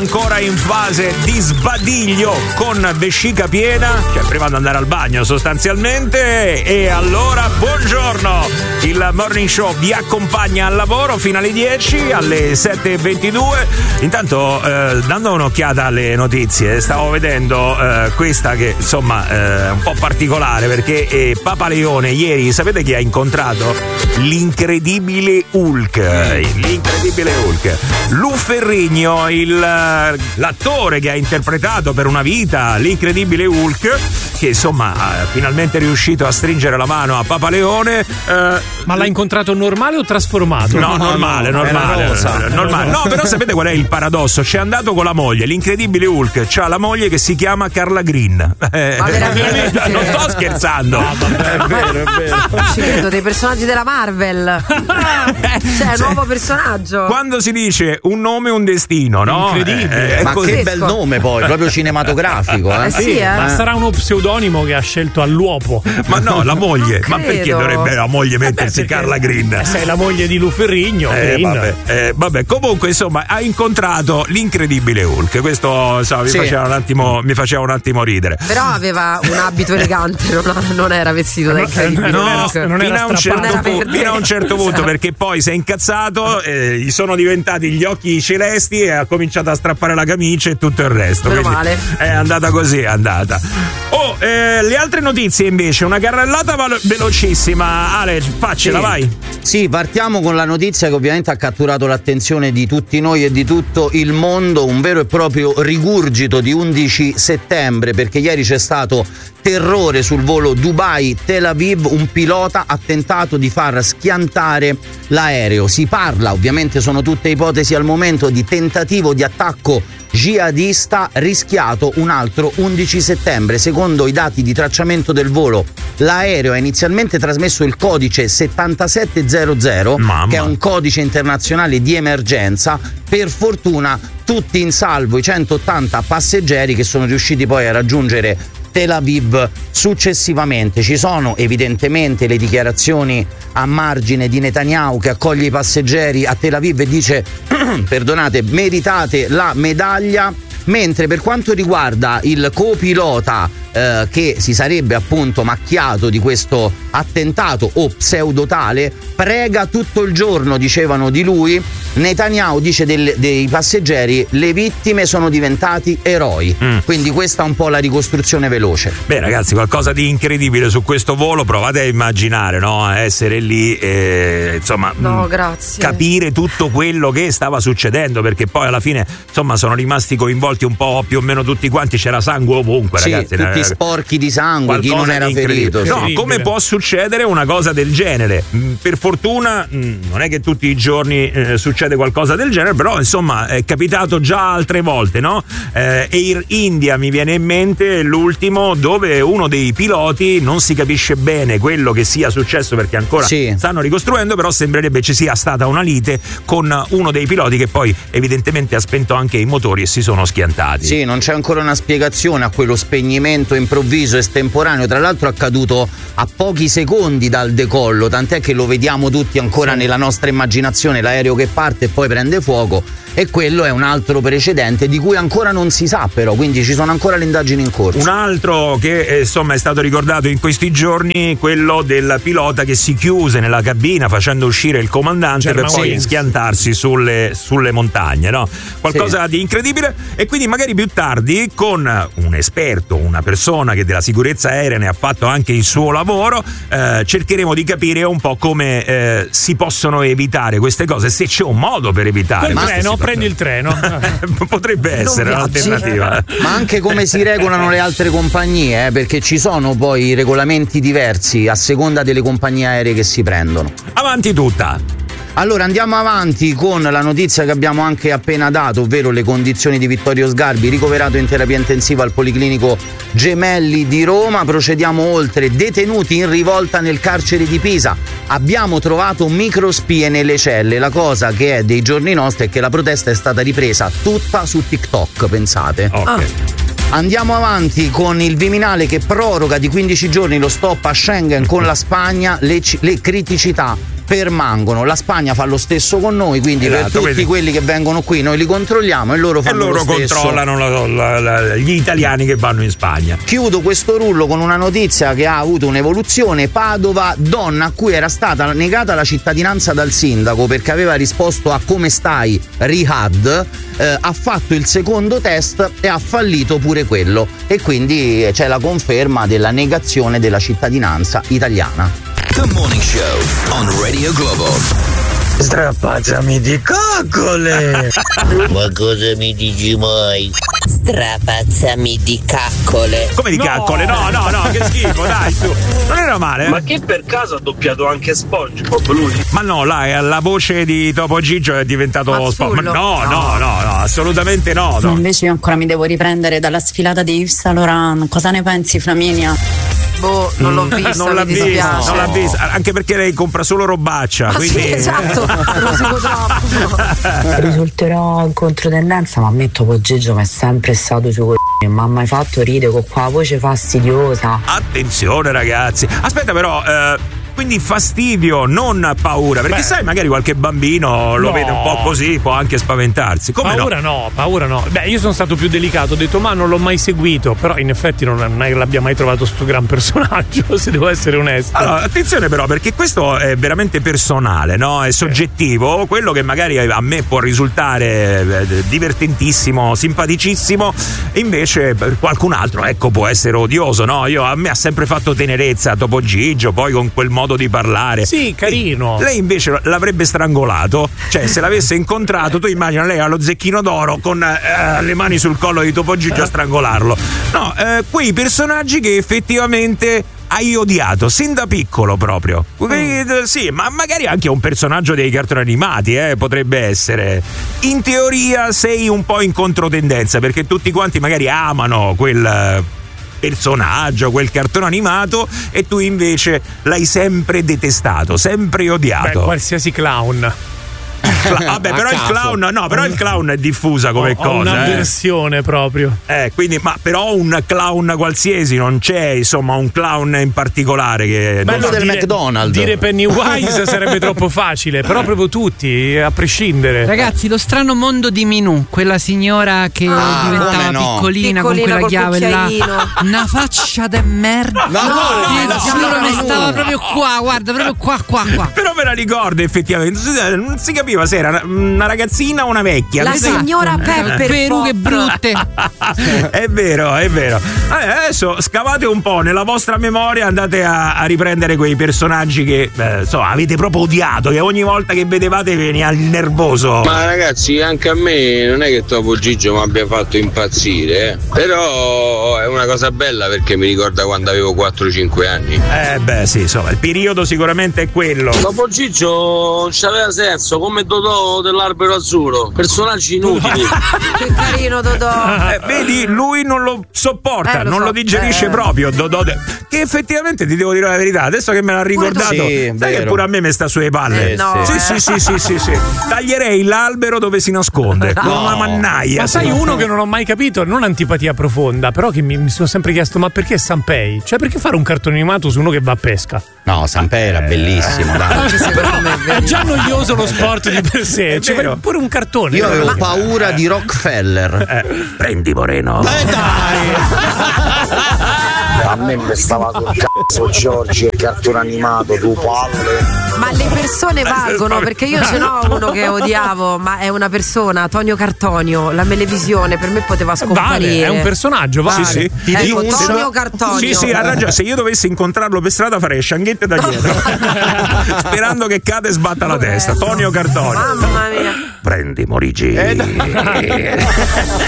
ancora in fase di sbadiglio con vescica piena, cioè prima di andare al bagno sostanzialmente. E allora buongiorno, il Morning Show vi accompagna al lavoro fino alle 10, alle 7:22. Intanto dando un'occhiata alle notizie stavo vedendo questa che insomma è un po' particolare, perché Papa Leone ieri, sapete chi ha incontrato? L'incredibile Hulk. Lou Ferrigno, l'attore che ha interpretato per una vita l'incredibile Hulk, che insomma ha finalmente riuscito a stringere la mano a Papa Leone. Ma l'ha incontrato normale o trasformato? No, normale. No, però sapete qual è il paradosso? C'è andato con la moglie, l'incredibile Hulk c'ha la moglie che si chiama Carla Green. Ma veramente? Non sto scherzando. È vero. Ci credo, dei personaggi della Marvel. Cioè, un nuovo personaggio. Quando si dice un nome, un destino, no? Incredibile. Ma che bel nome poi, proprio cinematografico. Sì. Ma sarà uno pseudonimo che ha scelto all'uopo. Ma no, la moglie. Ma credo. perché dovrebbe la moglie mettersi Carla Green? Sei la moglie di Lou Ferrigno. Vabbè, comunque insomma ha incontrato l'incredibile Hulk. Questo mi faceva un attimo ridere. Però aveva un abito elegante, non era vestito da incredibile Hulk. Fino a un certo punto, perché poi si è incazzato, gli sono diventati gli occhi celesti e ha cominciato a strappare la camicia e tutto il resto. Meno male. È andata così, è andata. Le altre notizie invece, una carrellata velocissima. Ale, faccela, vai. Sì, partiamo con la notizia che ovviamente ha catturato l'attenzione di tutti noi e di tutto il mondo, un vero e proprio rigurgito di 11 settembre, perché ieri c'è stato terrore sul volo Dubai-Tel Aviv, un pilota ha tentato di far schiantare l'aereo. Si parla, ovviamente sono tutte ipotesi al momento, di tentativo di attacco jihadista, rischiato un altro 11 settembre. Secondo i dati di tracciamento del volo, l'aereo ha inizialmente trasmesso il codice 7700, che è un codice internazionale di emergenza. Per fortuna tutti in salvo i 180 passeggeri, che sono riusciti poi a raggiungere Tel Aviv successivamente. Ci sono evidentemente le dichiarazioni a margine di Netanyahu, che accoglie i passeggeri a Tel Aviv e dice perdonate, meritate la medaglia. Mentre per quanto riguarda il copilota che si sarebbe appunto macchiato di questo attentato o pseudotale, prega tutto il giorno, dicevano di lui. Netanyahu dice dei passeggeri: le vittime sono diventati eroi. Quindi questa è un po' la ricostruzione veloce. Beh ragazzi, qualcosa di incredibile su questo volo, provate a immaginare, no? Essere lì grazie. Capire tutto quello che stava succedendo, perché poi alla fine insomma sono rimasti coinvolti un po' più o meno tutti quanti, c'era sangue ovunque, sì, ragazzi, tutti sporchi di sangue, chi non era ferito. No, come può succedere una cosa del genere? Per fortuna non è che tutti i giorni succede qualcosa del genere, però insomma è capitato già altre volte, no? Air India mi viene in mente l'ultimo, dove uno dei piloti, non si capisce bene quello che sia successo perché ancora stanno ricostruendo, però sembrerebbe ci sia stata una lite con uno dei piloti che poi evidentemente ha spento anche i motori e si sono schiantati. Sì, non c'è ancora una spiegazione a quello spegnimento improvviso, estemporaneo, tra l'altro accaduto a pochi secondi dal decollo, tant'è che lo vediamo tutti ancora nella nostra immaginazione, l'aereo che parte e poi prende fuoco, e quello è un altro precedente di cui ancora non si sa, però, quindi ci sono ancora le indagini in corso. Un altro che insomma è stato ricordato in questi giorni, quello del pilota che si chiuse nella cabina facendo uscire il comandante per poi schiantarsi sulle montagne, no? Qualcosa di incredibile. E quindi magari più tardi, con un esperto, una persona che della sicurezza aerea ne ha fatto anche il suo lavoro, cercheremo di capire un po' come si possono evitare queste cose, se c'è un modo per evitare. Prendi il treno. Potrebbe essere un'alternativa. Ma anche come si regolano le altre compagnie, perché ci sono poi regolamenti diversi a seconda delle compagnie aeree che si prendono. Avanti tutta. Allora andiamo avanti con la notizia che abbiamo anche appena dato, ovvero le condizioni di Vittorio Sgarbi, ricoverato in terapia intensiva al Policlinico Gemelli di Roma. Procediamo oltre. Detenuti in rivolta nel carcere di Pisa. Abbiamo trovato microspie nelle celle. La cosa che è dei giorni nostri è che la protesta è stata ripresa tutta su TikTok, pensate. Andiamo avanti con il Viminale che proroga di 15 giorni lo stop a Schengen con la Spagna. Le criticità permangono. La Spagna fa lo stesso con noi, quindi per tutti quelli che vengono qui noi li controlliamo e loro fanno lo stesso. Controllano gli italiani che vanno in Spagna. Chiudo questo rullo con una notizia che ha avuto un'evoluzione. Padova, donna a cui era stata negata la cittadinanza dal sindaco perché aveva risposto a come stai Rihad, ha fatto il secondo test e ha fallito pure quello, e quindi c'è la conferma della negazione della cittadinanza italiana. The Morning Show on Radio Globo. Strapazzami di coccole! Ma cosa mi dici mai? Strapazzami di caccole. Come di caccole? No, che schifo, dai, su. Non era male. Ma che per caso ha doppiato anche SpongeBob lui? Ma no, la voce di Topo Gigio è diventato SpongeBob. No, assolutamente no. Invece io ancora mi devo riprendere dalla sfilata di Yves Saint Laurent. Cosa ne pensi, Flaminia? Non l'ho vista, non l'ha vista, anche perché lei compra solo robaccia. Quindi... Sì, esatto, rosico troppo. Risulterò in controtendenza, ma ammetto che Gigio mi è sempre stato sui coglioni, ma ha mai fatto ridere con quella voce fastidiosa. Attenzione ragazzi, aspetta però, quindi fastidio, non paura, perché sai, magari qualche bambino lo vede un po' così, può anche spaventarsi. Come paura no? Beh, io sono stato più delicato, ho detto ma non l'ho mai seguito, però in effetti non è che l'abbia mai trovato sto gran personaggio, se devo essere onesto. Allora, attenzione però, perché questo è veramente personale, no? È soggettivo, quello che magari a me può risultare divertentissimo, simpaticissimo, invece per qualcun altro, ecco, può essere odioso, no? A me ha sempre fatto tenerezza Topo Gigio, poi con quel modo di parlare. Sì, carino. Lei invece l'avrebbe strangolato, cioè se l'avesse incontrato, tu immagina lei allo Zecchino d'Oro con le mani sul collo di Topo Gigio a strangolarlo. No, quei personaggi che effettivamente hai odiato sin da piccolo proprio. Sì, ma magari anche un personaggio dei cartoni animati, potrebbe essere. In teoria sei un po' in controtendenza, perché tutti quanti magari amano quel personaggio, quel cartone animato, e tu invece l'hai sempre detestato, sempre odiato. Beh, qualsiasi clown. Vabbè, però il clown, il clown è diffusa come cosa. Un'avversione proprio. Quindi, ma però un clown qualsiasi, non c'è insomma un clown in particolare che. Bello del McDonald's. Dire Pennywise sarebbe troppo facile, però proprio tutti, a prescindere. Ragazzi, lo strano mondo di Minù, quella signora che diventava piccolina con quella chiave là. Una faccia de merda. Giuro, mi stava proprio qua, guarda, proprio qua. Però me la ricordo effettivamente, non si capiva se era una ragazzina o una vecchia. La signora Pepper perughe brutte. È vero. Adesso scavate un po' nella vostra memoria, andate a riprendere quei personaggi che avete proprio odiato, che ogni volta che vedevate veniva il nervoso. Ma ragazzi, anche a me non è che Topo Gigio mi abbia fatto impazzire, però è una cosa bella perché mi ricorda quando avevo 4-5 anni. Beh sì, insomma, il periodo sicuramente è quello. Topo Gigio non c'aveva senso, come Dodò dell'Albero Azzurro, personaggi inutili. Che carino Dodò. Vedi, lui non lo sopporta, non lo digerisce proprio Dodò, che effettivamente ti devo dire la verità, adesso che me l'ha ricordato, sai che pure a me mi sta sulle palle. Sì. Taglierei l'albero dove si nasconde con una mannaia. Ma sai, uno che non ho mai capito, non antipatia profonda, però che mi sono sempre chiesto, ma perché Sanpei? Cioè, perché fare un cartone animato su uno che va a pesca? No, Sanpei era bellissimo, dai. È già noioso lo sport di per sé, cioè pure un cartone. Io avevo paura di Rockefeller. Prendi Moreno. Dai. A me mi stava sul cazzo Giorgi, il cartone animato, tu palle. Ma le persone valgono, perché io ce n'ho uno che odiavo, ma è una persona, Tonio Cartonio, la Melevisione per me poteva scomparire. Vale, è un personaggio, vale. Sì. Ecco, Tonio Cartonio. Sì, ha ragione. Se io dovessi incontrarlo per strada farei scianghette da dietro. Sperando che cade e sbatta la testa. Tonio Cartonio. Mamma mia. Prendi Morigi.